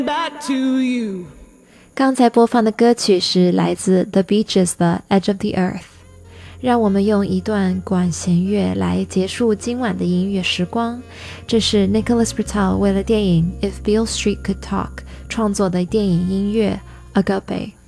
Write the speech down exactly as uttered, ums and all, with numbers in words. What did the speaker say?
back to you。 刚才播放的歌曲是来自 The Beaches 的 Edge of the Earth。让我们用一段管弦乐来结束今晚的音乐时光。这是 Nicholas Britell 为了电影 If Beale Street Could Talk 创作的电影音乐 Agape。